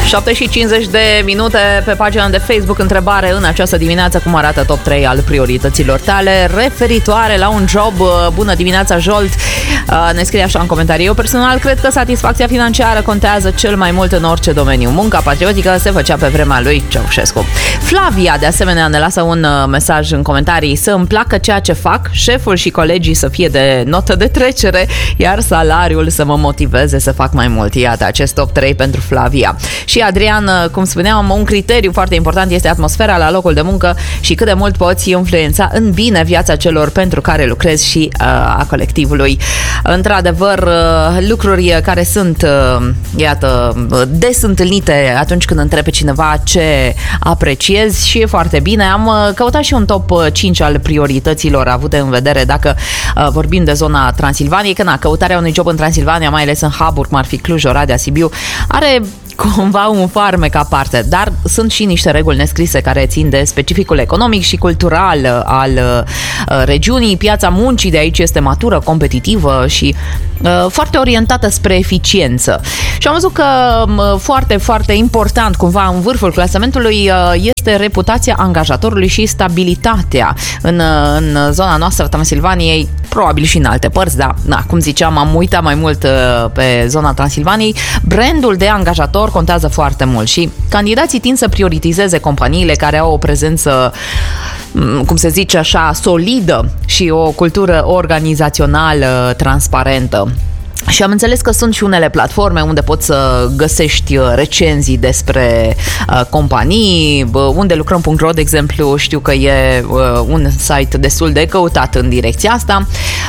7:50 pe pagina de Facebook. Întrebare în această dimineață: cum arată top 3 al priorităților tale referitoare la un job? Bună dimineața, Jolt! Ne scrie așa în comentarii: eu personal cred că satisfacția financiară contează cel mai mult în orice domeniu. Munca patriotică se făcea pe vremea lui Ceaușescu. Flavia, de asemenea, ne lasă un mesaj în comentarii: să îmi placă ceea ce fac, șeful și colegii să fie de notă de trecere, iar salariul să mă motiveze să fac mai mult. Iată, acest top 3 pentru Flavia. Și Adrian, cum spuneam, un criteriu foarte important este atmosfera la locul de muncă și cât de mult poți influența în bine viața celor pentru care lucrezi și a colectivului. Într-adevăr, lucruri care sunt, iată, des întâlnite atunci când întrebi pe cineva ce apreciezi și e foarte bine. Am căutat și un top 5 al priorităților avute în vedere dacă vorbim de zona Transilvaniei, că căutarea unui job în Transilvania, mai ales în hub-uri cum ar fi Cluj, Oradea, Sibiu, are cumva un farmec aparte, dar sunt și niște reguli nescrise care țin de specificul economic și cultural al regiunii. Piața muncii de aici este matură, competitivă și foarte orientată spre eficiență. Și am văzut că foarte, foarte important, cumva în vârful clasamentului, este reputația angajatorului și stabilitatea în zona noastră a Transilvaniei, probabil și în alte părți, dar, cum ziceam, am uitat mai mult pe zona Transilvaniei. Brandul de angajator contează foarte mult și candidații tind să prioritizeze companiile care au o prezență, cum se zice așa, solidă și o cultură organizațională transparentă. Și am înțeles că sunt și unele platforme unde poți să găsești recenzii despre companii. Unde lucrăm.ro, de exemplu, știu că e un site destul de căutat în direcția asta.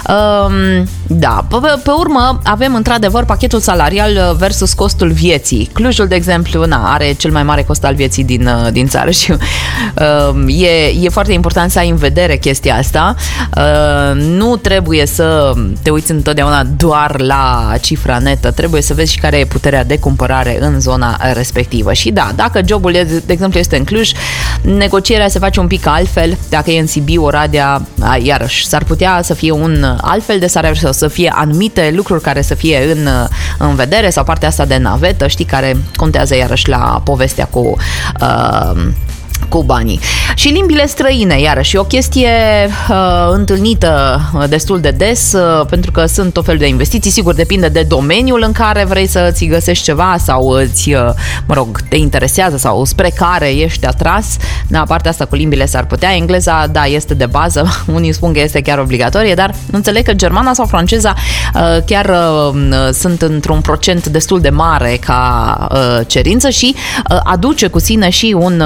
Da, pe urmă avem într-adevăr pachetul salarial versus costul vieții. Clujul, de exemplu, are cel mai mare cost al vieții din țară și e foarte important să ai în vedere chestia asta. Nu trebuie să te uiți întotdeauna doar la cifra netă, trebuie să vezi și care e puterea de cumpărare în zona respectivă. Și da, dacă jobul, de exemplu, este în Cluj, negocierea se face un pic altfel. Dacă e în Sibiu, Oradea, iarăși, s-ar putea să fie un altfel de salariu sau să fie anumite lucruri care să fie în vedere, sau partea asta de navetă, știi, care contează iarăși la povestea cu banii. Și limbile străine, iarăși, o chestie întâlnită destul de des, pentru că sunt tot felul de investiții. Sigur, depinde de domeniul în care vrei să-ți găsești ceva sau te interesează sau spre care ești atras. Da, partea asta cu limbile s-ar putea. Engleza, da, este de bază. Unii spun că este chiar obligatorie, dar înțeleg că germana sau franceza chiar sunt într-un procent destul de mare ca cerință și aduce cu sine și un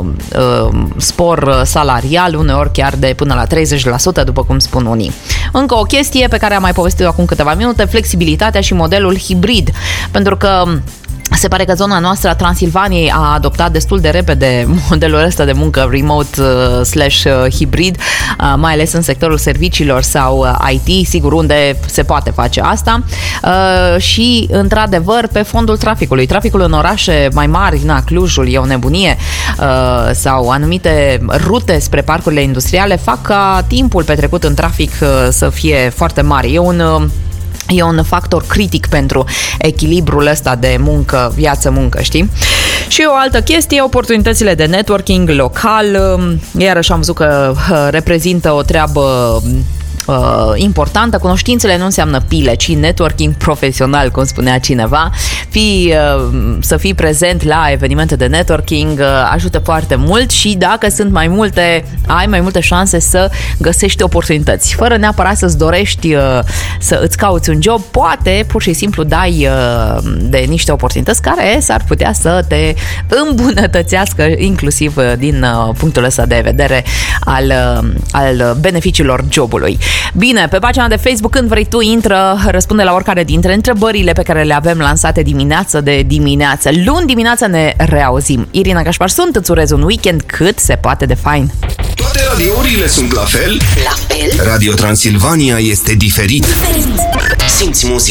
spor salarial, uneori chiar de până la 30%, după cum spun unii. Încă o chestie pe care am mai povestit acum câteva minute: flexibilitatea și modelul hibrid, pentru că se pare că zona noastră a Transilvaniei a adoptat destul de repede modelul ăsta de muncă remote / hibrid, mai ales în sectorul serviciilor sau IT, sigur, unde se poate face asta. Și, într-adevăr, pe fondul traficului. Traficul în orașe mai mari, Clujul e o nebunie, sau anumite rute spre parcurile industriale fac ca timpul petrecut în trafic să fie foarte mare. E un factor critic pentru echilibrul ăsta de muncă, viață-muncă, știi? Și o altă chestie, oportunitățile de networking local. Iarăși am văzut că reprezintă o treabă importantă. Cunoștințele nu înseamnă pile, ci networking profesional, cum spunea cineva. Să fii prezent la evenimente de networking ajută foarte mult și dacă sunt mai multe, ai mai multe șanse să găsești oportunități. Fără neapărat să-ți dorești să îți cauți un job, poate pur și simplu dai de niște oportunități care s-ar putea să te îmbunătățească, inclusiv din punctul ăsta de vedere al beneficiilor jobului. Bine, pe pagina de Facebook, când vrei tu, intră, răspunde la oricare dintre întrebările pe care le avem lansate dimineață de dimineață. Luni dimineața ne reauzim. Irina Cașpar sunt, îți urez un weekend cât se poate de fain. Toate radiourile sunt la fel? La fel? Radio Transilvania este diferit. Simți muzica.